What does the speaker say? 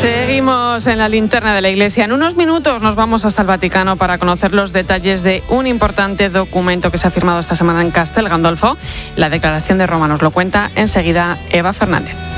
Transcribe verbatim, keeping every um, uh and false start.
Seguimos en la linterna de la Iglesia. En unos minutos nos vamos hasta el Vaticano para conocer los detalles de un importante documento que se ha firmado esta semana en Castel Gandolfo. La Declaración de Roma nos lo cuenta enseguida Eva Fernández.